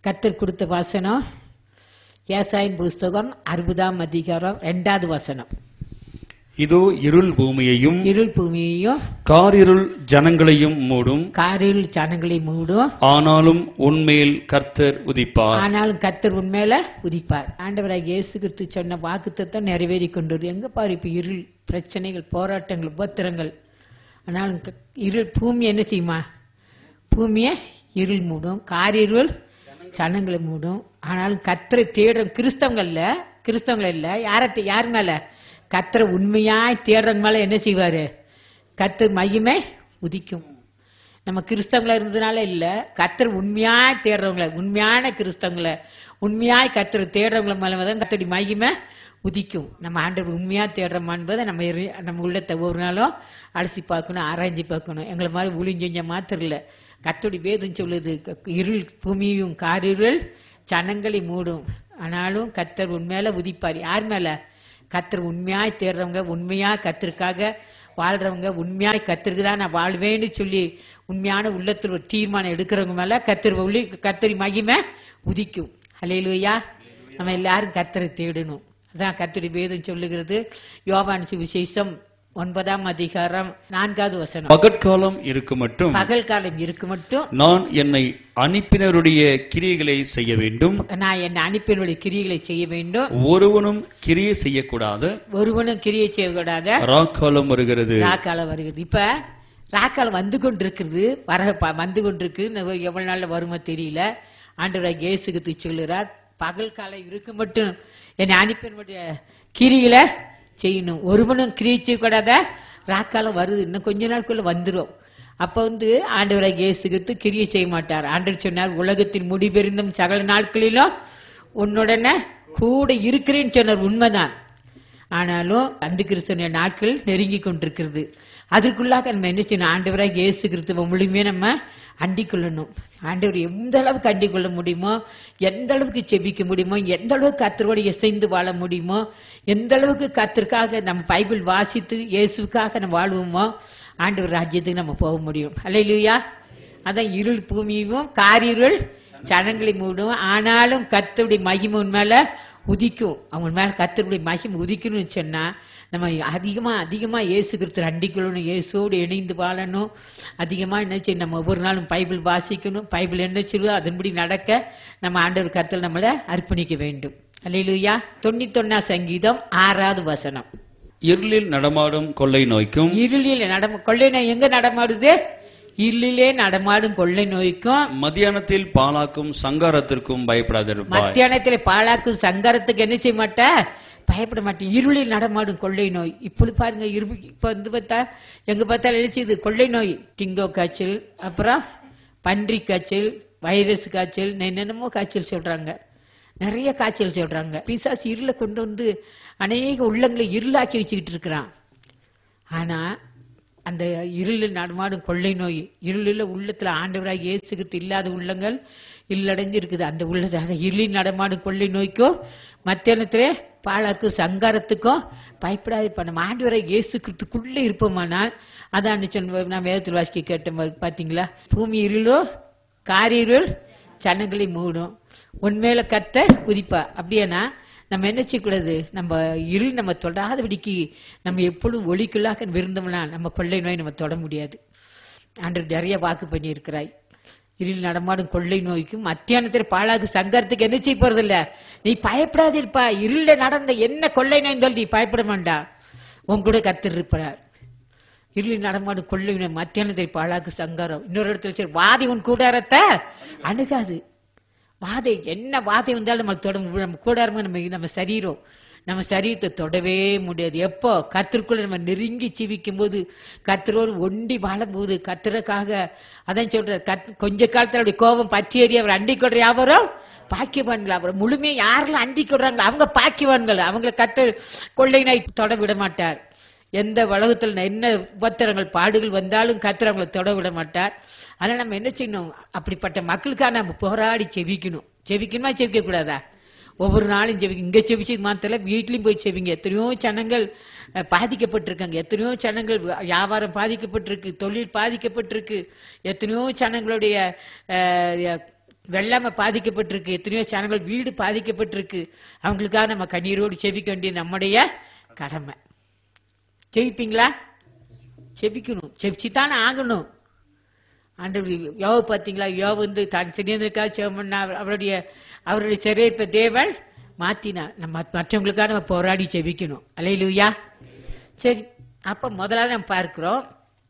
கர்த்தர் கொடுத்த வசனம் ஏசாயின் புஸ்தகம் 60ஆம் அதிகாரம் 2வது வசனம். இதோ இருள் பூமியையும் காரிருள் ஜனங்களையும் மூடும். ஆனாலும் உன்மேல் கர்த்தர் உதிப்பார். ஆண்டவராக இயேசு கிறிஸ்து சொன்ன வாக்குத்தத்தம் நிறைவேறி கொண்டு எங்க பாரு இப்ப இருள் பிரச்சனைகள், போராட்டங்கள், உபத்திரங்கள். ஆனாலும் இருள் பூமி என்ன செய்யுமா? பூமிய இருள் மூடும், காரிருள் ஜனங்களை மூடும். ஆனாலும் கர்த்தரை தேடுற கிறிஸ்தவங்கள் இல்ல, யார் மேல? கர்த்தரை உண்மையாய் தேடுறவங்க மேல என்ன செய்வாரு? கர்த்தர் மகிமை உதிக்கும். நம்ம கிறிஸ்தவங்களா இருந்ததுனால இல்ல, கர்த்தர் உண்மையாய் தேடுறவங்கள, உண்மையான கிறிஸ்தவங்களை, உண்மையாய் கர்த்தரை தேடுறவங்கள மேலதான் கர்த்தருடைய மகிமை உதிக்கும். நம்ம ஆண்டவர் உண்மையா தேடுறோமா என்பதை நம்ம உள்ளத்தை ஒரு நாளும் அலசி பார்க்கணும், ஆராய்ச்சி பார்க்கணும். எங்களை மாதிரி ஊழியம் மாத்திரம் இல்ல, கர்த்தருடைய வேதம் சொல்லுது, இருள் பூமியும் காரிருள் ஜனங்களை மூடும். ஆனாலும் கர்த்தர் உண்மையில உதிப்பார். யார் மேல? கர்த்தர் உண்மையாய் தேடுறவங்க, உண்மையா கர்த்தருக்காக வாழ்றவங்க, உண்மையாய் கர்த்தருக்கு தான் நான் வாழ்வேன்னு சொல்லி உண்மையான உள்ளத்தில் ஒரு தீர்மானம் எடுக்கிறவங்க மேல கர்த்தரி மகிமை உதிக்கும். அல்லேலூயா. நம்ம எல்லாரும் கர்த்தரை தேடணும். அதான் கர்த்தருடைய வேதம் சொல்லுகிறது. யோவான் சுவிசேஷம் 9ஆம் அதிகாரம் 4வது வசனம். பகல் காலம் இருக்கு மட்டும் நான் என்னை அனுப்பினருடைய கிரியைகளை செய்ய வேண்டும். ஒருவனும் கிரியை செய்யக்கூடாது. ராக்காலம் வருகிறது. இப்ப ராக்காலம் வந்து கொண்டிருக்கிறது, எவ்வளவு நாள்ல வருமோ தெரியல. ஆண்டவராகிய இயேசு கிறிஸ்து சொல்லுறார், பகல் காலம் இருக்கு மட்டும் என்னை அனுப்பினருடைய கிரிகளை செய்யணும். ஒருவனும் கிரியை செய்யக்கூடாத ராக்காலம் வருது, இன்னும் கொஞ்ச நாட்குள்ள வந்துடும். அப்ப ஆண்டவராகிய இயேசு கிறிஸ்து கிரியை செய்ய மாட்டார். ஆண்டவர் சொன்னார், உலகத்தின் முடிபெருந்தும் சகல நாட்களிலும் உன்னுடனே கூட இருக்கிறேன்னு சொன்னார். உண்மைதான். ஆனாலும் அந்த கிறிஸ்துவ நாட்கள் நெருங்கி கொண்டிருக்கிறது. அதற்குள்ளாக நம்ம என்ன செய்யணும்? ஆண்டவராகிய இயேசு கிறிஸ்துவ முழுமையா நம்ம அண்டிக் கொள்ளணும். ஆண்டவர் எந்த அளவுக்கு அண்டிக் கொள்ள முடியுமோ, எந்த அளவுக்கு செபிக்க முடியுமோ, எந்த அளவுக்கு கர்த்தரோடு இசைந்து வாழ முடியுமோ, எந்த அளவுக்கு கர்த்தருக்காக நம்ம பைபிள் வாசித்து இயேசுக்காக நம்ம வாழ்வோமோ, ஆண்டவர் ராஜ்யத்துக்கு நம்ம போக முடியும். அல்லேலூயா. அதான் இருள் பூமியும் காரிருள் ஜனங்களை மூடும். ஆனாலும் கர்த்தருடைய மகிமை உண்மையில உதிக்கும். அவங்க மேல கர்த்தருடைய மகிமை உதிக்கணும்னு சொன்னா நம்ம அதிகமா இயேசு கிறிஸ்து அண்டிக்கொள்ளணும், இயேசுவோடு இணைந்து வாழணும். அதிகமா என்ன செய்யணும்? நம்ம ஒவ்வொரு நாளும் பைபிள் வாசிக்கணும். பைபிள் என்ன சொல்லுவோ அதன்படி நடக்க நம்ம ஆண்டவர் கர்த்தர் நம்மளை அர்ப்பணிக்க வேண்டும். அல்லேலூயா. 91ஆம் சங்கீதம் 6வது வசனம். இருளில் நடமாடும் கொள்ளை நோய்க்கும். கொள்ளை நோய் எங்க நடமாடுது? இருளிலே நடமாடும் கொள்ளை நோய்க்கும் மத்தியானத்தில் பாழாக்கும் சங்காரத்திற்கும் பயப்படாதிருப்பாய். மத்தியானத்தில் பாழாக்கும் சங்காரத்துக்கு என்ன செய்ய மாட்ட? பயப்பட மாட்டேன். இருளில் நடமாடும் கொள்ளை நோய். இப்படி பாருங்க, இப்ப பார்த்தா எங்க பார்த்தாலும் எழுச்சிது கொள்ளை நோய். டிங்கோ காய்ச்சல், அப்புறம் பன்றி காய்ச்சல், வைரஸ் காய்ச்சல், என்னென்னமோ காய்ச்சல் சொல்றாங்க. நிறைய காய்ச்சல் சொல்றாங்க. பிசாசு இருளை கொண்டு அநேக உள்ளங்களை இருளாக்கி வச்சுக்கிட்டு இருக்கிறான். ஆனா அந்த இருளில் நடமாடும் கொள்ளை நோய், இருளில் உள்ளத்துல ஆண்டவராக இயேசு கிறிஸ்து இல்லாத உள்ளங்கள் இல்லடைஞ்சு இருக்குது. அந்த உள்ளது இருளில் நடமாடும் கொள்ளை நோய்க்கும் மத்தியானத்திலே பாழாக்கும் சங்காரத்துக்கும் பயப்படாது. இப்ப நம்ம ஆண்டவராக இயேசு கிறிஸ்துக்குள்ள இருப்போமானால், அதான் நான் வேதத்தில் வாசிக்க கேட்ட பாத்தீங்களா? பூமி இருளோ காரிருள் ஜனங்களை மூடும், உண்மையில கர்த்தர் உதிப்பா. அப்படியானா நம்ம என்ன செய்யக்கூடாது? நம்ம இருள் நம்ம தொடாதபடிக்கு நம்ம எப்பொழுதும் ஒளிக்குள்ளாக விருந்தோம்னா நம்ம கொள்ளை நோய் நம்ம தொட முடியாது. ஆண்டவர் நிறைய வாக்கு பண்ணி இருக்கிறாய். இருள் நடமாடும் கொள்ளை நோய்க்கும் மத்தியானத்தில் பாழாக்கு சங்கரத்துக்கு என்ன செய்ய போறது இல்ல. நீ பயப்படாது இருப்பா. இருள நடந்த என்ன கொள்ளை நோய் சொல்லி நீ பயப்பட வேண்டாம். உன் கூட கர்த்தர் இருப்பார். இருளில் நடமாடும் கொள்ளை நோய் மத்தியானத்தில் பாழாக்கு சங்காரம். இன்னொரு இடத்துல வாதி உன் கூடாரத்தை அணுகாது. வாதை என்ன வாதை வந்தாலும் நம்ம தொட, நம்ம கூடாரமா நம்ம சரீரம், நம்ம சரீரத்தை தொடவே முடியாது. எப்போ கர்த்தருக்குள்ள நம்ம நெருங்கி ஜீவிக்கும் போது, கர்த்தரோடு ஒண்டி வாழும் போது, கர்த்தருக்காக அதான் சொல்ற, கொஞ்ச காலத்துல அப்படி கோபம் பற்றி ஏறி அவர் அண்டி கொள்ற யாவரும் பாக்கியவான்கள். அவர் முழுமையா யாரெல்லாம் அண்டி கொள்றாங்களோ அவங்க பாக்கியவான்கள். அவங்களை கர்த்தர் கொள்ளை நோய் தொட விட மாட்டார். எந்த உலகத்துல என்ன உபத்திரங்கள் பாடுகள் வந்தாலும் கர்த்தர் அவங்களை தொட விட மாட்டார். அதனால நம்ம என்ன செய்யணும்? அப்படிப்பட்ட மக்களுக்காக நம்ம போராடி செவிக்கணும். செவிக்கணுமா செவிக்க கூடாதா? ஒவ்வொரு நாளும் செவிக்க. இங்க செவிச்சு மாத்திர வீட்லயும் போய் செவிங்க. எத்தனையோ ஜனங்கள் பாதிக்கப்பட்டிருக்காங்க. எத்தனையோ ஜனங்கள் வியாபாரம் பாதிக்கப்பட்டிருக்கு, தொழில் பாதிக்கப்பட்டிருக்கு. எத்தனையோ ஜனங்களுடைய வெள்ளாம பாதிக்கப்பட்டிருக்கு, எத்தனையோ சேனல்கள் வீடு பாதிக்கப்பட்டிருக்கு. அவங்களுக்காக நம்ம கண்ணீரோடு செபிக்க வேண்டிய நம்முடைய கடமை. செபிப்பீங்களா? செபிக்கணும், செபிச்சுத்தானே ஆகணும். ஆண்டவர் யோவ பாத்தீங்களா? யோவ தான் சிறியதற்காக செபம் பண்ணா, அவருடைய சிறையிருப்ப தேவன் மாத்தினா. நம்ம மற்றவங்களுக்காக நம்ம போராடி செபிக்கணும். அல்லேலூயா. சரி, அப்ப முதலாவது நம்ம பார்க்கிறோம்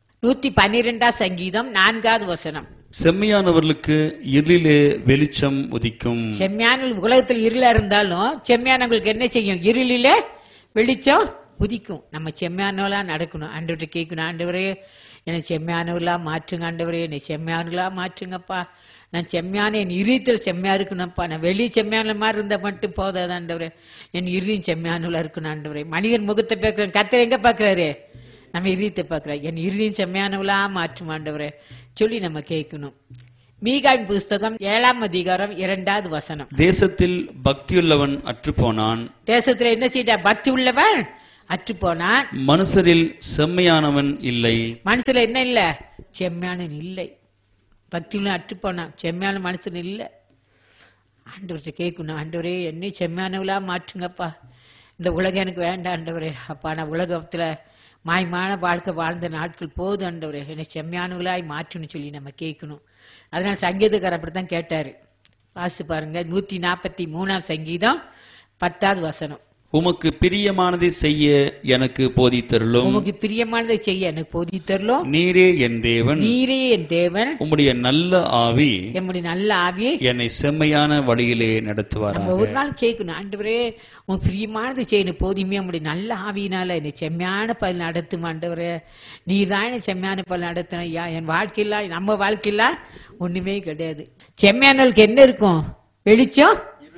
112 சங்கீதம் 4வது வசனம். செம்மையானவர்களுக்கு இருளிலே வெளிச்சம் உதிக்கும். செம்மையான உலகத்தில் இருளா இருந்தாலும் செம்மையானவங்களுக்கு என்ன செய்யும்? இருளிலே வெளிச்சம் உதிக்கும். நம்ம செம்மையானவளா நடக்கணும். ஆண்டவர்கிட்ட கேட்கணும், ஆண்டவரே என்னை செம்மையானவர்களா மாற்றுங்க, ஆண்டவரே என்னை செம்மையானவர்களா மாற்றுங்கப்பா. நான் செம்மையான என் இருதயத்தில் செம்மையா இருக்கணும்ப்பா. நான் வெளியே செம்மையான மாதிரி இருந்தா மட்டும் போதாது ஆண்டவரே, என் இருதயம் செம்மையானவளா இருக்கணும் ஆண்டவரே. மனிதன் முகத்தை பார்க்கிறேன், கர்த்தர் எங்க பாக்குறாரு? நம்ம இருதயத்தை பார்க்கிறார். என் இருதயம் செம்மையானவளா மாற்றும் ஆண்டவரே சொல்லி நம்ம கேட்கணும். மீகாவின் புஸ்தகம் 7ஆம் அதிகாரம் 2வது வசனம். தேசத்தில் பக்தியுள்ளவன் அற்றுப்போனான். தேசத்துல என்ன செய்ய? பக்தி உள்ளவன் அற்றுப்போனான். மனுஷரில் செம்மையானவன் இல்லை. மனுஷல என்ன இல்ல? செம்மையானவன் இல்லை. பக்தி உள்ள அற்றுப்போனான், செம்மையான மனுஷன் இல்லை. ஆண்டவர்கிட்ட கேட்கணும், ஆண்டவரே என்னை செம்மையானவளா மாற்றுங்கப்பா. இந்த உலகம் எனக்கு வேண்டாம் ஆண்டவரே. அப்பா நான் உலகத்துல மாயமான வாழ்க்கை வாழ்ந்த நாட்கள் போது ஆண்டவரே, என்னை செம்மையானவளாய் மாற்றுன்னு சொல்லி நம்ம கேட்கணும். அதனால சங்கீதக்காரர் அப்படித்தான் கேட்டாரு. வாசித்து பாருங்க 143ஆம் சங்கீதம் 10வது வசனம். உமக்கு பிரியமானதை செய்ய எனக்கு போதித்தருளும். உமக்கு பிரியமானதை செய்ய எனக்கு போதித்தருளும். நீரே என் தேவன், நீரே என் தேவன். உம்முடைய நல்ல ஆவி, நம்முடைய நல்ல ஆவி என்னை செம்மையான வழியிலே நடத்துவார். நம்ம ஒரு நாள் கேட்கணும், ஆண்டவரே உன் பிரியமானது செய்யணும் போதுமே, நம்முடைய நல்ல ஆவியினால என்னை செம்மையான பல் நடத்தும் ஆண்டவரே. நீ தான் என்னை செம்மையான பல் நடத்தணும் ஐயா. என் வாழ்க்கையில நம்ம வாழ்க்கையில ஒண்ணுமே கிடையாது. செம்மையானவளுக்கு என்ன இருக்கும்? வெளிச்சம்.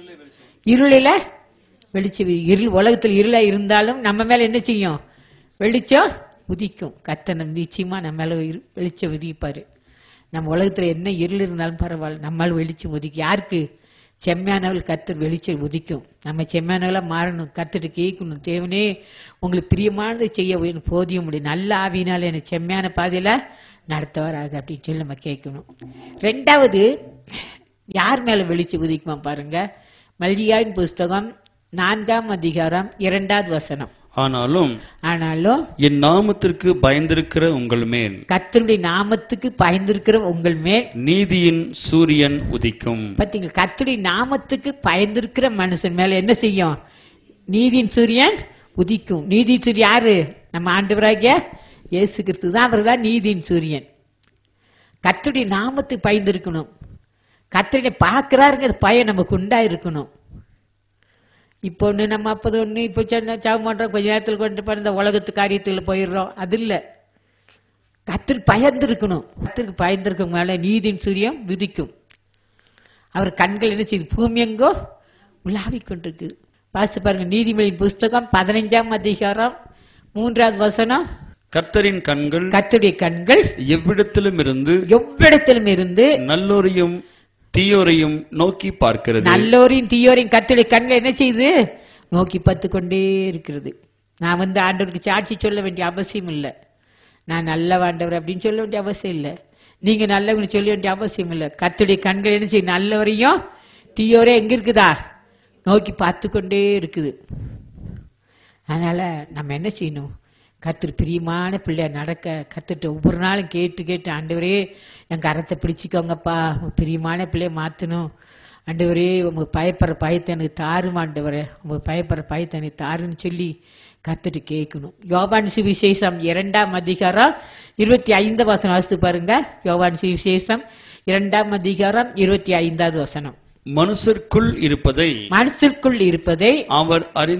இருளில வெளிச்சம். இருள் உலகத்தில் இருளா இருந்தாலும் நம்ம மேல என்ன செய்யும்? வெளிச்சம் உதிக்கும். கர்த்தர் நிச்சயமா நம்ம மேல வெளிச்சம் உதிப்பாரு. நம்ம உலகத்துல என்ன இருள் இருந்தாலும் பரவாயில்ல, நம்மளால வெளிச்சம் உதிக்கும். யாருக்கு? செம்மையானவள் கர்த்தர் வெளிச்சம் உதிக்கும். நம்ம செம்மையானவளா மாறணும். கர்த்தர் கேட்கணும், தேவனே உங்களுக்கு பிரியமானதை செய்ய போதிய முடியும், நல்ல ஆவியினால எனக்கு செம்மையான பாதையில நடத்துவாராக அப்படின்னு சொல்லி நம்ம கேட்கணும். 2வது யார் மேல வெளிச்சம் உதிக்குமா பாருங்க. மல்கியாவின் புஸ்தகம் 4ஆம் அதிகாரம் 2வது வசனம். ஆனாலும் என் நாமத்திற்கு பயந்திருக்கிற உங்கள் மேல், கர்த்தருடைய நாமத்துக்கு பயந்திருக்கிற உங்கள் மேல் நீதியின் சூரியன் உதிக்கும். பாத்தீங்க, கர்த்தருடைய நாமத்துக்கு பயந்திருக்கிற மனுஷன் மேல என்ன செய்யும்? நீதியின் சூரியன் உதிக்கும். நீதியின் சூரியன் யாரு? நம்ம ஆண்டவராகிய இயேசு கிறிஸ்து தான். அவர் தான் நீதியின் சூரியன். கர்த்தருடைய நாமத்துக்கு பயந்திருக்கணும். கர்த்தரை பார்க்கிறாருங்கிற பயம் நமக்கு உண்டா இருக்கணும். இப்போ ஒண்ணு நம்ம அப்போது ஒண்ணு இப்போ சாவு பண்றோம், கொஞ்ச நேரத்தில் கொண்டு போய் இந்த உலகத்து காரியத்தில் போயிடுறோம். அது இல்ல, கர்த்தருக்கு பயந்து இருக்கணும். கர்த்தருக்கு பயந்திருக்க மேல நீதியின் சூரியன் விதிக்கும். அவர் கண்கள் என்ன செய்யுது? பூமி எங்கோ உலாவிக் கொண்டிருக்கு. பாசி பாருங்க, நீதிமொழியின் புஸ்தகம் 15ஆம் அதிகாரம் 3வது வசனம். கர்த்தரின் கண்கள், கர்த்தருடைய கண்கள் எவ்விடத்திலும் இருந்து நல்லோரையும் தீயோரையும் நோக்கி பார்க்கிறது. நல்லோரையும் தீயோரையும் கர்த்தருடைய கண்கள் என்ன செய்யுது? நோக்கி பார்த்து கொண்டே இருக்கிறது. நான் ஆண்டவருக்கு சாட்சி சொல்ல வேண்டிய அவசியம் இல்லை. நான் நல்ல ஆண்டவர் அப்படின்னு சொல்ல வேண்டிய அவசியம் இல்லை. நீங்க நல்லவங்க சொல்ல வேண்டிய அவசியம் இல்லை. கர்த்தருடைய கண்கள் என்ன செய்யும்? நல்லவரையும் தீயோரே எங்க இருக்குதா? நோக்கி பார்த்து கொண்டே இருக்குது. அதனால நம்ம என்ன செய்யணும்? கர்த்தர் பிரியமான பிள்ளையா நடக்க கர்த்தர்ட்ட ஒவ்வொரு நாளும் கேட்டு ஆண்டவரே என் கரத்தை பிடிச்சிக்கோங்கப்பா, பிரியமான பிள்ளைய மாத்தணும் ஆண்டவரே, உங்க பயப்படுற பயத்தை எனக்கு தாரும் ஆண்டவரே, உங்க பயப்படுற பயத்தை எனக்கு தாருன்னு சொல்லி கர்த்தர்ட்ட கேட்கணும். யோவான் சுவிசேஷம் 2ஆம் அதிகாரம் 25 வசனம் வாசித்து பாருங்க. யோவான் சுவிசேஷம் 2ஆம் அதிகாரம் 25வது வசனம். மனுஷருக்குள் இருப்பதை அவர்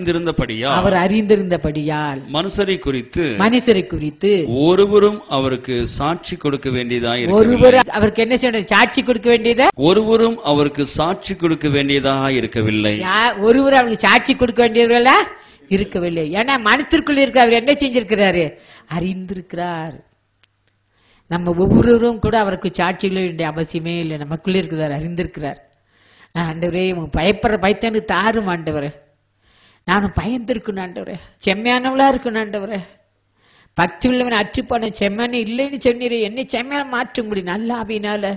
அறிந்திருந்தபடியால் மனுஷரை குறித்து ஒருவரும் அவருக்கு சாட்சி கொடுக்க வேண்டியதாக அவருக்கு என்ன செய்யணும்? சாட்சி கொடுக்க வேண்டியதா? ஒருவரும் அவருக்கு சாட்சி கொடுக்க வேண்டியதாக இருக்கவில்லை. ஒருவர் அவருக்கு சாட்சி கொடுக்க வேண்டியவர்களா இருக்கவில்லை. ஏன்னா மனத்திற்குள் இருக்க அவர் என்ன செஞ்சிருக்கிறாரு? அறிந்திருக்கிறார். நம்ம ஒவ்வொருவரும் கூட அவருக்கு சாட்சி வேண்டிய அவசியமே இல்லை. நமக்குள்ள இருக்கிறார், அறிந்திருக்கிறார். ஆண்டவரே பயப்படுற பயத்தனு தாரும் ஆண்டவரே, நானும் பயந்திருக்கணும் ஆண்டவரே, செம்மையானவளா இருக்கணும் ஆண்டவரே, பக்தி உள்ளவன் அற்றுப்போன செம்மையான இல்லைன்னு சொன்னீரே, என்னை செம்மையான மாற்ற முடியும் நல்ல ஆவியினால.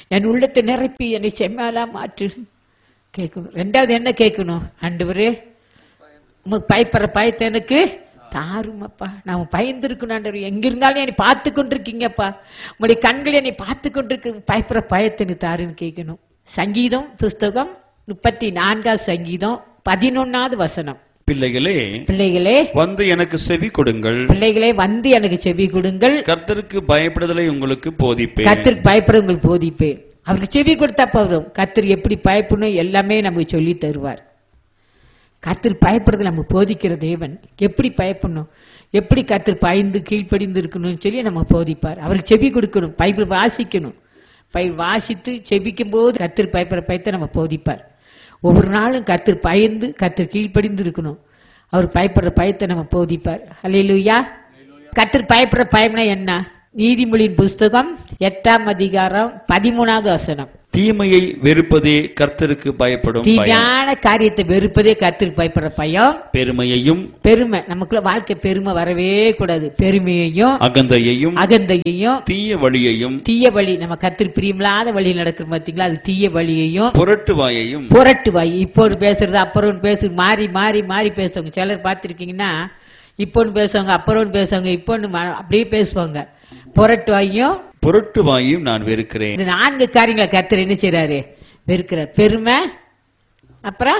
என் உள்ளத்தை நிரப்பி என்னை செம்மையாலா மாற்று கேட்கணும். ரெண்டாவது என்ன கேட்கணும்? ஆண்டவரே உமக்கு பயப்படுற பயத்தை எனக்கு தாருமப்பா. நான் பயந்து இருக்கணும் ஆண்டவர். எங்க இருந்தாலும் என்னை பார்த்து கொண்டிருக்கீங்கப்பா, உங்களுடைய கண்கள் என்னை பார்த்து கொண்டிருக்கு, பயப்படுற பயத்தை தாருன்னு கேட்கணும். சங்கீதம் புஸ்தகம் 34 சங்கீதம் 11 வசனம். பிள்ளைகளே வந்து எனக்கு செவி கொடுங்கள். பிள்ளைகளே வந்து எனக்கு செவி கொடுங்கள். கர்த்தருக்கு பயப்படுதலை உங்களுக்கு போதிப்பேன். கர்த்தருக்கு பயப்பட உங்களுக்கு போதிப்பேன். அவருக்கு செவி கொடுத்தா போதும். கர்த்தர் எப்படி பயப்படணும் எல்லாமே நமக்கு சொல்லி தருவார். கர்த்தர் பயப்படுறது நம்ம போதிக்கிற தேவன். எப்படி பயப்படணும், எப்படி கர்த்தர் பயந்து கீழ்ப்படிந்து இருக்கணும்னு சொல்லி நம்ம போதிப்பார். அவருக்கு செவி கொடுக்கணும், பைபிள் வாசிக்கணும். பைபிள் வாசித்து செபிக்கும் போது கர்த்தர் பயப்படுற பயத்தை நம்ம போதிப்பார். ஒவ்வொரு நாளும் கர்த்தர் பயந்து கர்த்தர் கீழ்ப்படிந்து இருக்கணும். அவர் பயப்படுற பயத்தை நம்ம போதிப்பார். அல்லேலூயா. கர்த்தர் பயப்படுற பயம்னா என்ன? நீதிமொழியின் புஸ்தகம் 8 அதிகாரம் 13 வசனம். தீமையை வெறுப்பதே கர்த்தருக்கு பயப்படும். தீமையான காரியத்தை வெறுப்பதே கர்த்தருக்கு பயப்படுற பயம். பெருமை நமக்குள்ள வாழ்க்கை பெருமை வரவே கூடாது. பெருமையையும் அகந்தையையும் தீய வழி நம்ம கர்த்தருக்கு பிரியமில்லாத வழியில் நடக்கிற பாத்தீங்களா, அது தீய வழியையும் புரட்டு வாய் இப்போது பேசுறது அப்புறம் பேசுறது மாறி மாறி மாறி பேசுவாங்க. சிலர் பார்த்திருக்கீங்கன்னா இப்போன்னு பேசுவாங்க, அப்புறம் பேசுவாங்க, இப்போன்னு அப்படியே பேசுவாங்க. புரட்டு வாயும் நான் வெறுக்கிறேன். இந்த 4 காரியங்களை கர்த்தர் என்ன செய்றாரு? வெறுக்கிறார். பெருமை, அப்புறம்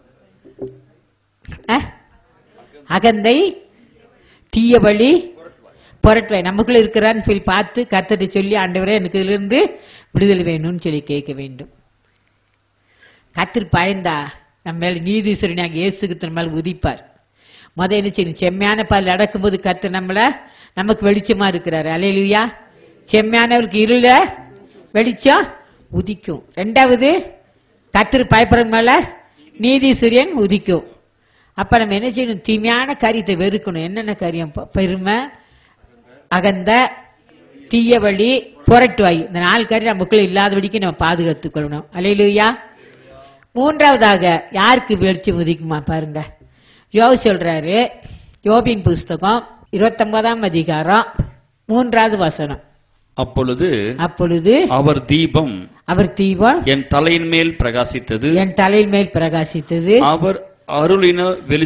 அகந்தை, தீய வழி, புரட்டு வாய் நமக்குள்ள இருக்கிறான்னு சொல்லி பார்த்து கர்த்தரை சொல்லி ஆண்டவரே எனக்கு இதுல இருந்து விடுதலை வேணும்னு சொல்லி கேட்க வேண்டும். கர்த்தர் பயந்தா நம்ம மேல நீதீஸ்வரனாக இயேசுக்கு மேல உதிப்பார். என்ன செய்யணும்? செம்மையான பால் நடக்கும்போது கர்த்தர் நமக்கு வெளிச்சமா இருக்கிறாரு. அல்லேலூயா. செம்மையானவருக்கு இருள வெளிச்சம் உதிக்கும். ரெண்டாவது கர்த்தர் பயப்படுற மேல நீதி சூரியன் உதிக்கும். அப்ப நம்ம என்ன செய்யணும்? தீமையான காரியத்தை வெறுக்கணும். என்னென்ன காரியம்? பெருமை, அகந்த, தீய வழி, புரட்டு வாய். இந்த 4 காரியம் நமக்குள்ள இல்லாதபடிக்கு நம்ம பாதுகாத்துக் கொள்ளணும். அல்லேலூயா. மூன்றாவதாக யாருக்கு வெளிச்சம் உதிக்குமா பாருங்க. யோபு சொல்றாரு, யோபின் புஸ்தகம் 29 அதிகாரம் 3 வசனம். அப்பொழுது அவர் தீபம் என் தலையின் மேல் பிரகாசித்தது. அவர் அருளின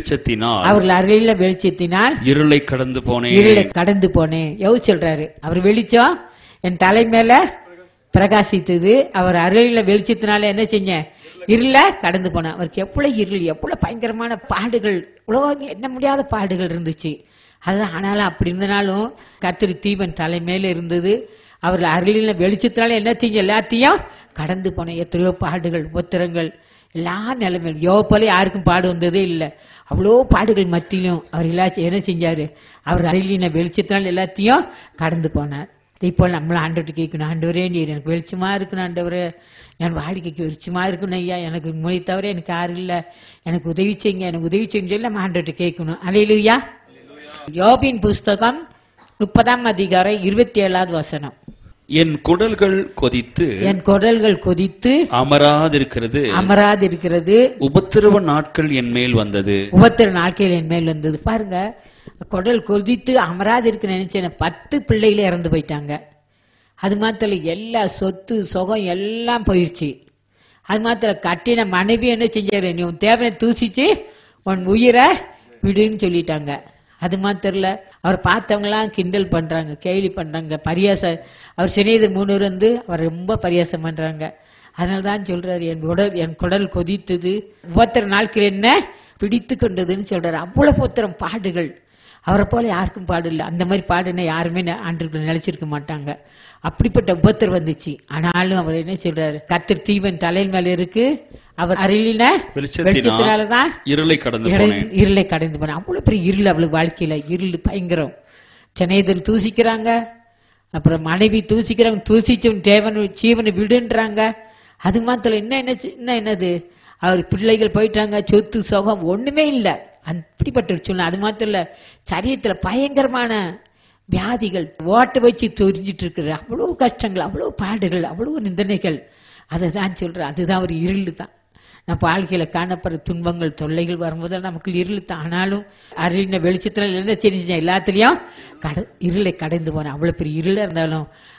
வெளிச்சத்தினால் இருளை கடந்து போனேன். யோபு சொல்றாரு, அவர் வெளிச்சம் என் தலை மேல பிரகாசித்தது, அவர் அருளின வெளிச்சத்தினால என்ன செஞ்ச? இருள கடந்து போன. அவருக்கு எவ்வளவு இருள், எவ்வளவு பயங்கரமான பாடுகள், உலகம் என்ன முடியாத பாடுகள் இருந்துச்சு. அதுதான். ஆனாலும் அப்படி இருந்தனாலும் கர்த்தர் தீபன் தலை மேல இருந்தது. அவர்கள் அருளின வெளிச்சத்தினால என்ன செஞ்ச? எல்லாத்தையும் கடந்து போன. எத்தனையோ பாடுகள், உபத்திரங்கள், எல்லா நிலைமையும். யோபு போல யாருக்கும் பாடு வந்ததே இல்லை. அவ்வளோ பாடுகள் மத்தியிலும் அவர் எல்லாத்தையும் என்ன செஞ்சாரு? அவர் அருளின வெளிச்சத்தினால எல்லாத்தையும் கடந்து போனார். இப்போ நம்மளும் ஆண்டவர்கிட்ட கேட்கணும், ஆண்டவரே நீர் எனக்கு வெளிச்சமா இருக்கணும், ஆண்டவரே என் வாடிக்கைக்கு வெளிச்சமா இருக்கணும் ஐயா, எனக்கு மொழி தவிர எனக்கு யாரும் இல்லை, எனக்கு உதவி செய்யுங்க சொல்லி நம்ம ஆண்டவர்கிட்ட கேட்கணும். அல்லேலூயா. யோபின் புஸ்தகம் 30 அதிகாரம் 27 வசனம். என் குடல்கள் கொதித்து அமராதிருக்கிறது. உபத்திரவ நாட்கள் என் மேல் வந்தது. பாருங்க, குடல் கொதித்து அமராது இருக்கு நினைச்சேன். 10 பிள்ளைகளே இறந்து போயிட்டாங்க. அது மாத்திரம் எல்லா சொத்து சுகம் எல்லாம் போயிடுச்சு. அது மாத்திரம் கட்டின மனைவி என்ன செஞ்சாரு? நீ உன் தேவையை தூசிச்சு உன் உயிரை விடுன்னு சொல்லிட்டாங்க. அது மாத்திரல, அவர் பார்த்தவங்களாம் கிண்டல் பண்றாங்க, கேலி பண்றாங்க, அவர் சிநேகிதர் 3 வந்து அவர் ரொம்ப பரியாசம் பண்றாங்க. அதனால்தான் சொல்றாரு, என் குடல் கொதித்தது, 30 நாட்கள் என்ன பிடித்து கொண்டதுன்னு சொல்றாரு. அவ்வளவு புத்திரம் பாடுகள். அவரை போல யாருக்கும் பாடு இல்லை. அந்த மாதிரி பாடுன்னா யாருமே ஆண்டுகள் நினைச்சிருக்க மாட்டாங்க. அப்படிப்பட்ட உபத்திரம் வந்துச்சு. ஆனாலும் அவர் என்ன சொல்றாரு? கர்த்தர் தீபன் தலையின் மேல இருக்கு, அவர் அருளின வெளிச்சத்தினாலதான் இருளை கடந்து போன. அவ்வளவு பெரிய இருள் அவளுக்கு வாழ்க்கையில. இருள் பயங்கரம். சென்னையில் தூசிக்கிறாங்க, அப்புறம் மனைவி தூசிக்கிறாங்க, தூசிச்சவன் தேவன் ஜீவனை விடுன்றாங்க. அது மாத்திரம் என்னது? அவர் பிள்ளைகள் போயிட்டாங்க, சொத்து சுகம் ஒண்ணுமே இல்லை. அப்படிப்பட்ட சொன்ன. அது மாத்திரம் இல்ல, சரீரத்துல பயங்கரமான வியாதிகள் ஓட்ட வச்சு தெரிஞ்சிட்டு இருக்கிற அவ்வளவு கஷ்டங்கள், அவ்வளவு பாடுகள், அவ்வளவு நிந்தனைகள். அதுதான் சொல்றேன், அதுதான் ஒரு இருள் தான். நம்ம வாழ்க்கையில காணப்படுற துன்பங்கள் தொல்லைகள் வரும்போது நமக்கு இருள் தான். ஆனாலும் அருளின வெளிச்சத்துல என்ன செஞ்ச? எல்லாத்துலயும் இருளை கடந்து போன. அவ்வளவு பெரிய இருளா இருந்தாலும்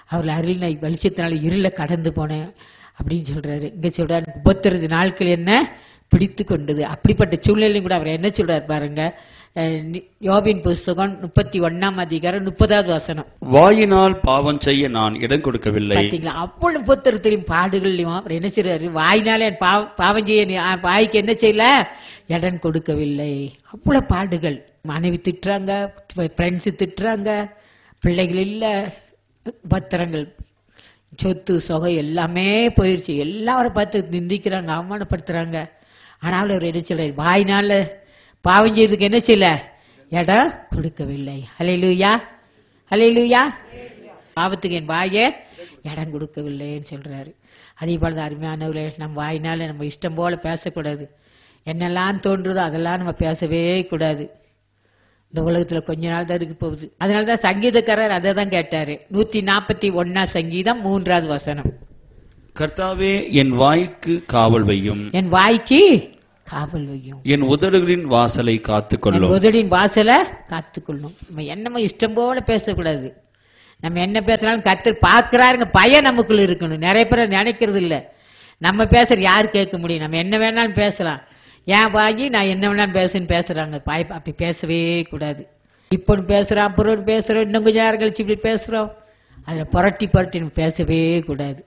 அவர்கள் அருளினை வெளிச்சத்தினால இருள கடந்து போனேன் அப்படின்னு சொல்றாரு. இங்க சொல்றாரு 30 நாட்கள் என்ன பிடித்து கொண்டது. அப்படிப்பட்ட சூழ்நிலையும் கூட அவர் என்ன சொல்றாரு பாருங்க. யோபின் புஸ்தகம் 31 அதிகாரம் 30வது வசனம். வாயினால் பாவம் செய்ய நான் இடம் கொடுக்கவில்லை. பாத்தீங்களா, அவ்வளவு உபத்திரத்திலையும் பாடுகள்லையும் அவர் என்ன செய்யறாரு, வாயினாலே பாவம் செய்ய வாய்க்கு என்ன செய்யல, இடம் கொடுக்கவில்லை. அவ்வளவு பாடுகள். மனைவி திட்டுறாங்க, ஃப்ரெண்ட்ஸ் திட்டுறாங்க, பிள்ளைகள் இல்ல, உபத்திரங்கள், சொத்து சொகை எல்லாமே போயிருச்சு. எல்லாரும் பார்த்து நிந்திக்கிறாங்க, அவமானப்படுத்துறாங்க. ஆனாலும் அவர் என்ன சொல்றாரு, வாயினால பாவம் செய்யறதுக்கு என்ன செய்யல, இடம் கொடுக்கவில்லை. ஹல்லேலூயா, ஹல்லேலூயா. பாவத்துக்கு என் வாயை இடம் கொடுக்கவில்லைன்னு சொல்றாரு. அதே போல அருமையானவர்களே, நம்ம வாயினால நம்ம இஷ்டம் போல பேசக்கூடாது. என்னெல்லாம் தோன்றுதோ அதெல்லாம் நம்ம பேசவே கூடாது. இந்த உலகத்துல கொஞ்ச நாள் தான் இருக்கு போகுது. அதனாலதான் சங்கீதக்காரர் அதை தான் கேட்டாரு. 141 சங்கீதம் 3வது வசனம். கர்த்தாவே என் வாய்க்கு காவல் வையும், என் வாய்க்கு காவல் வையும், என் உதடுகளின் வாசலை காத்துக்கொள்ளும். உதடின் வாசலை காத்துக்கொள்ளும். நம்ம என்னமோ இஷ்டம் போல பேசக்கூடாது. நம்ம என்ன பேசினாலும் கர்த்தர் பார்க்கிறாருங்க பயம் நமக்குள்ள இருக்கணும். நிறைய பேர் நினைக்கிறது இல்ல, நம்ம பேசுற யாரு கேட்க முடியும், நம்ம என்ன வேணாலும் பேசலாம், ஏன் வாங்கி நான் என்ன வேணாலும் பேசுன்னு பேசுறாங்க. அப்படி பேசவே கூடாது. இப்போ பேசுறோம், அப்புறம் பேசுறோம், இன்னும் கொஞ்சம் நேரம் கழிச்சு இப்படி பேசுறோம், அதுல புரட்டி நம்ம பேசவே கூடாது.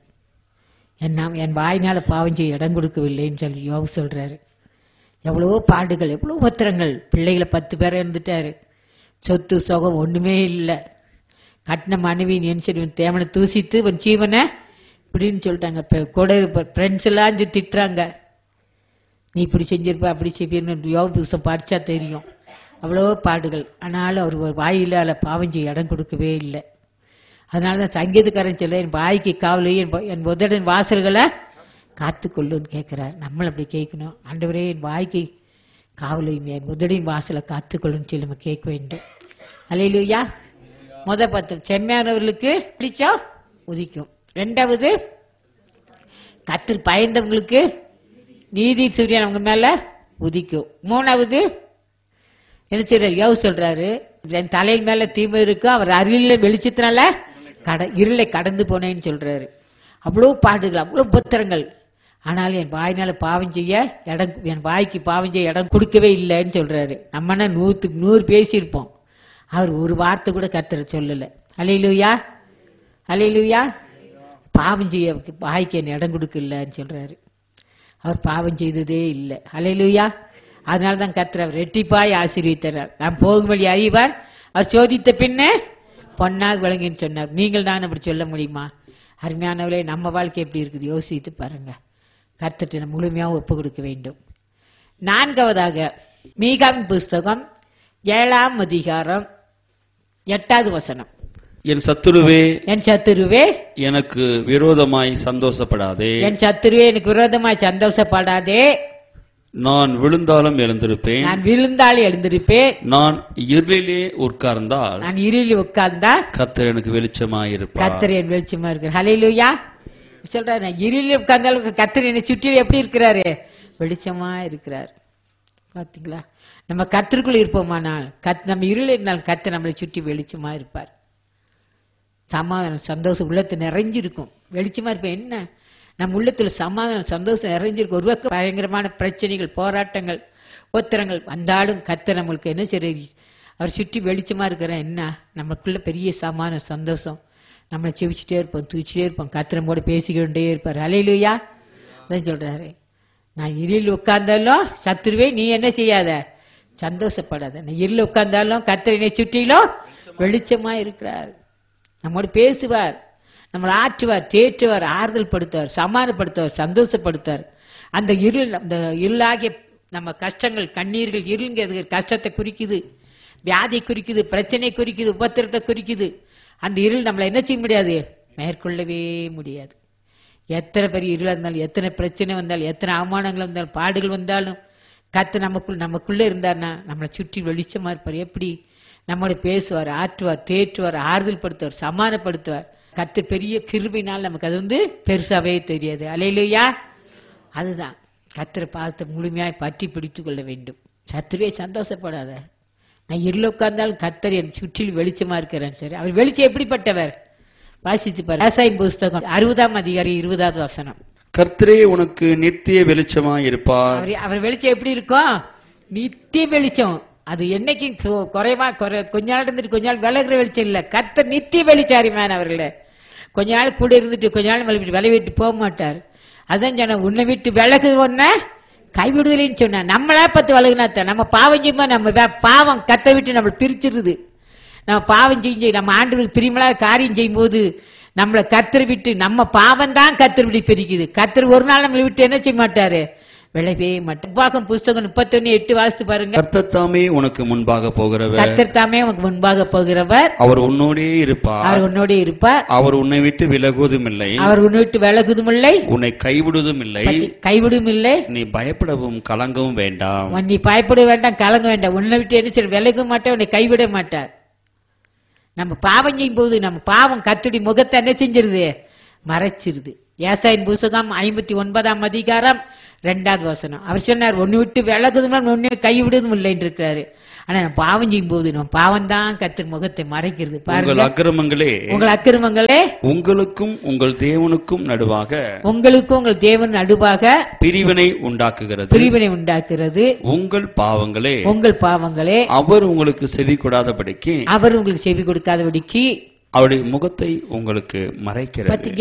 என் வாயினால பாவம் செய்ய இடம் கொடுக்கவில்லைன்னு சொல்லி யோபு சொல்றாரு. எவ்வளவோ பாடுகள், எவ்வளவு உபத்திரங்கள். பிள்ளைகளை 10 பேரை இருந்துட்டாரு, சொத்து சொகம் ஒண்ணுமே இல்லை, கட்டின மனைவி நினைச்சு தேவனை தூசித்து ஜீவனை இப்படின்னு சொல்லிட்டாங்க. கூட ஃப்ரெண்ட்ஸ் எல்லாம் திட்டுறாங்க, நீ இப்படி செஞ்சிருப்ப அப்படி செய்யணும். யோபு புஸ்தகம் படிச்சா தெரியும். அவ்வளோ பாடுகள். ஆனாலும் அவர் ஒரு வாயில பாவம் செய்ய இடம் கொடுக்கவே இல்லை. அதனாலதான் சங்கீதக்காரன் சொல்ல, என் வாய்க்கு காவலையும் என் உதடின் வாசல்களை காத்துக்கொள்ளுன்னு கேட்கிறார். நம்மள அப்படி கேட்கணும். ஆண்டவரே என் வாய்க்கு காவலையும் என் உதடின் வாசலை காத்துக்கொள்ளுன்னு சொல்லி நம்ம கேட்க வேண்டும். அல்லேலூயா. முத 10 செம்மையானவர்களுக்கு பிடிச்சா உதிக்கும். 2வது கர்த்தர் பயந்தவங்களுக்கு நீதி சூரியன் அவங்க மேல உதிக்கும். 3வது என்ன செய்யறாரு, யோபு சொல்றாரு, என் தலையின் மேல தீமை இருக்கு, அவர் அருளில வெளிச்சத்தினால இருளை கடந்து போனேன்னு சொல்றாரு. அவ்வளவு பாடுகள், அவ்வளவு உபத்திரங்கள். ஆனாலும் என் வாயினால பாவம் செய்ய இடம், என் வாய்க்கு பாவம் செய்ய இடம் கொடுக்கவே இல்லைன்னு சொல்றாரு. நம்மனா 100க்கு 100 பேசியிருப்போம், அவர் ஒரு வார்த்தை கூட கர்த்தர் சொல்லல. அல்லேலூயா, அல்லேலூயா. பாவம் செய்ய வாய்க்கு என் இடம் கொடுக்கலன்னு சொல்றாரு. அவர் பாவம் செய்ததே இல்லை. அல்லேலூயா. அதனாலதான் கர்த்தர் அவர் ரெட்டிப்பாய் ஆசீர்வதித்தார். நாம் போகும்படி அறிவார், அவர் சோதித்த பின்னே பொன்னாக விளங்கின்னு சொன்னார். நீங்கள் நான் அப்படி சொல்ல முடியுமா? அருமையானவர்களே, நம்ம வாழ்க்கை எப்படி இருக்குது யோசித்து பாருங்க. கர்த்தரை முழுமையாக ஒப்பு கொடுக்க வேண்டும். 4வதாக மீகாவின் புஸ்தகம் 7ஆம் அதிகாரம் 8வது வசனம். என் சத்துருவே, என் சத்துருவே எனக்கு விரோதமாய் சந்தோஷப்படாதே, என் சத்துருவே எனக்கு விரோதமாய் சந்தோஷப்படாதே. நான் விழுந்தாலும் எழுந்திருப்பேன், நான் விழுந்தாலும் எழுந்திருப்பேன். நான் இருளிலே உட்கார்ந்தால், நான் இருளில் உட்கார்ந்தால் கர்த்தர் எனக்கு வெளிச்சமாயிருப்பார். கர்த்தர் என் வெளிச்சமா இருக்கிறார். ஹல்லேலூயா. சொல்றாரு, நான் இருளில் உட்கார்ந்தாலும் கர்த்தர் என்னை சுற்றிலும் எப்படி இருக்கிறாரு, வெளிச்சமா இருக்கிறார். பாத்தீங்களா, நம்ம கர்த்தருக்குள்ள இருப்போமானால், நம்ம இருளில் இருந்தாலும் கர்த்தர் நம்மளை சுற்றி வெளிச்சமா இருப்பார். சமாதானம் சந்தோஷம் உள்ளத்து நிறைஞ்சிருக்கும். வெளிச்சமா இருப்பேன். என்ன நம்ம உள்ளத்துல சமாதானம் சந்தோஷம் நிறைஞ்சிருக்கும். ஒரு பக்கம் பயங்கரமான பிரச்சனைகள், போராட்டங்கள், உத்தரங்கள் வந்தாலும் கர்த்தர் நம்மளுக்கு என்ன செய்ய, அவர் சுற்றி வெளிச்சமா இருக்கிற என்ன நமக்குள்ள பெரிய சமாதானம் சந்தோஷம். நம்மளை செவிச்சுட்டே இருப்போம், தூச்சிட்டே இருப்போம், கர்த்தர் நம்மோட பேசிக்கிட்டே இருப்பார். அல்லேலூயா. அதான் சொல்றாரு, நான் இருளில் உட்கார்ந்தாலும் சத்துருவே நீ என்ன செய்யாத, சந்தோஷப்படாத. நான் இருளில் உட்கார்ந்தாலும் கர்த்தர் என்னை சுற்றிலும் வெளிச்சமா இருக்கிறார். நம்மோடு பேசுவார், நம்மளை ஆற்றுவார், தேற்றுவார், ஆறுதல் படுத்துவார், சமாதானப்படுத்துவார், சந்தோஷப்படுத்துவார். அந்த இருளாகிய நம்ம கஷ்டங்கள், கண்ணீர்கள், இருளுங்கிறது கஷ்டத்தை குறிக்குது, வியாதி குறிக்குது, பிரச்சனை குறிக்குது, உபத்திரத்தை குறிக்குது. அந்த இருள் நம்மளை என்ன செய்ய முடியாது, மேற்கொள்ளவே முடியாது. எத்தனை பெரிய இருளா இருந்தாலும், எத்தனை பிரச்சனை வந்தாலும், எத்தனை அவமானங்கள் வந்தாலும், பாடுகள் வந்தாலும், கர்த்தர் நமக்குள்ள இருந்தார்னா நம்மளை சுற்றி வெளிச்சமா இருப்பார். எப்படி நம்மளோட பேசுவார், ஆற்றுவார், தேற்றுவார், ஆறுதல் படுத்துவார், சமாதானப்படுத்துவார். கர்த்தர் பெரிய கிருபையினால் நமக்கு அது பெருசாவே தெரியாது. அல்லேலூயா. அதுதான் கர்த்தரை பார்த்து முழுமையாய் பற்றி பிடித்துக் கொள்ள வேண்டும். சத்துருவே சந்தோஷப்படாத, நான் இருள உட்கார்ந்தாலும் கர்த்தர் என் சுற்றிலும் வெளிச்சமா இருக்கிறேன். சரி, அவர் வெளிச்சம் எப்படிப்பட்டவர், வாசித்து பாருங்க. ஏசாயா புஸ்தகம் 60ஆம் அதிகாரம் 20வது வசனம். கர்த்தரே உனக்கு நித்திய வெளிச்சமாய் இருப்பார். அவர் வெளிச்சம் எப்படி இருக்கும்? நித்திய வெளிச்சம். அது என்னைக்கும் குறைவா கொஞ்ச நாள் இருந்துட்டு கொஞ்ச நாள் விலகுற வெளிச்சம் இல்ல. கர்த்தர் நித்திய வெளிச்சாரிமான அவர்களே. கொஞ்ச நாள் கூட இருந்துட்டு கொஞ்ச நாள் விலை விட்டு போக மாட்டார். அதான் சொன்ன, உன்னை விட்டு விலகு ஒன்ன கைவிடுதலின்னு சொன்ன. நம்மளா பத்து விலகுனாத்த நம்ம பாவம் செய்யுமா, நம்ம பாவம் கத்தை விட்டு நம்ம பிரிச்சிருது. நம்ம பாவம் செஞ்சு நம்ம ஆண்டவருக்கு பிரியமலா காரியம் செய்யும் போது நம்மளை கத்தர் விட்டு நம்ம பாவம் தான் கத்தர் விட்டு பிரிக்குது. கத்தர் ஒரு நாள் நம்மளை விட்டு என்ன செய்ய மாட்டாரு, விளைவே மாட்டார். புஸ்தகம் 31:8 வாசித்து பாருங்க. கர்த்தர் தாமே உனக்கு முன்பாக போகிறவர். கர்த்தர் தாமே உனக்கு முன்பாக போகிறவர். அவர் உன்னோடே இருப்பார். அவர் உன்னோடே இருப்பார். அவர் உன்னை விட்டு விலகுவதும் இல்லை. அவர் உன்னை விட்டு விலகுவதும் இல்லை. உன்னை கைவிடுவதும் இல்லை. கைவிடும் இல்லை. நீ பயப்படவும் கலங்கவும் வேண்டாம். நீ பயப்பட வேண்டாம், கலங்க வேண்டாம். உன்னை விட்டு என்ன செய்ய விலக மாட்டார், உன்னை கைவிட மாட்டார். நம்ம பாவம் செய்யும் போது நம்ம பாவம் கர்த்தருடைய முகத்தை என்ன செஞ்சிருது, மறைச்சிருது. ஏசாயா புஸ்தகம் 59ஆம் அதிகாரம் 2வது வசனம். அவர் சொன்னார், ஒன்னு விட்டு விலகுதும் ஒன்னு கைவிடுவதும் இல்லைன்னு இருக்கிறாரு. ஆனா நம்ம பாவம் செய்யும் போது நம்ம பாவம் தான் கர்த்தர் முகத்தை மறைக்கிறது. உங்கள் அக்கிரமங்களே உங்களுக்கும் உங்கள் தேவனுக்கும் நடுவாக உங்கள் தேவன் நடுவாக பிரிவினை உண்டாக்குகிறது. உங்கள் பாவங்களே அவர் உங்களுக்கு செவி கொடுக்காதபடிக்கு அவருடைய முகத்தை உங்களுக்கு மறைக்கிறது.